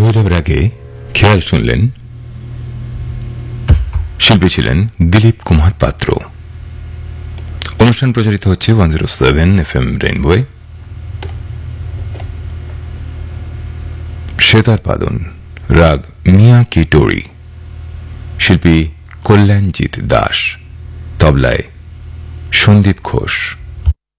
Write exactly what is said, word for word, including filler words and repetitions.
বিদায় নেবার আগে খেয়াল শুনলেন, শিল্পী ছিলেন দিলীপ কুমার পাত্র। অনুষ্ঠান প্রচারিত হচ্ছে one zero seven F M রেইনবোয়। Sitar পাদন রাগ মিয়া কি টোরি, শিল্পী কল্যাণজিৎ দাস, তবলায় সন্দীপ ঘোষ।